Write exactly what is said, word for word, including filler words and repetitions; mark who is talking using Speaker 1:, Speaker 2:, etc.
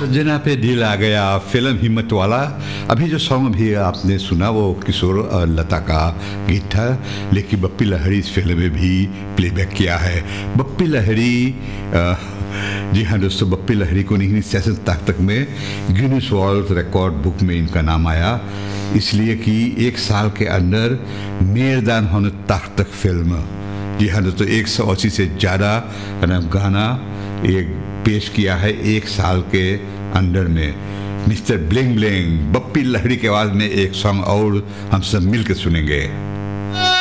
Speaker 1: सजना पे दिल आ गया, फिल्म हिम्मत वाला। अभी जो सॉन्ग भी आपने सुना वो किशोर और लता का गीत था, लेकिन बप्पी लहरी इस फिल्म में भी प्लेबैक किया है। बप्पी लहरी, जी हाँ दोस्तों, बप्पी लहरी को नहीं सेशन तक तक में गिनीज वर्ल्ड रिकॉर्ड बुक में इनका नाम आया, इसलिए कि एक साल के अंदर मेरदान होने तक तक फिल्म, जी हाँ दोस्तों, एक सौ अस्सी से ज़्यादा गाना एक पेश किया है एक साल के अंदर में। Mister bling bling Bappi Lahiri के आवाज़ में एक सॉन्ग और हम सब मिल के सुनेंगे।